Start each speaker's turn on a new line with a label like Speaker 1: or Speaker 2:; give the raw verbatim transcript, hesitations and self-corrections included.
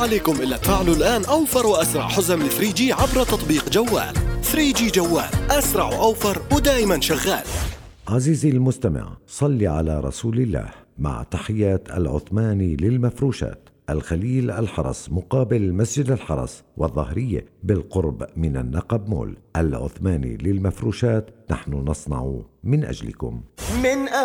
Speaker 1: عليكم إلا تفعلوا الآن أوفر وأسرع حزم ثري جي عبر تطبيق جوال. ثري جي جوال، أسرع وأوفر ودائما شغال.
Speaker 2: عزيزي المستمع، صل على رسول الله. مع تحيات العثماني للمفروشات، الخليل الحرس مقابل مسجد الحرس والظهرية بالقرب من النقب مول. العثماني للمفروشات، نحن نصنع من أجلكم. من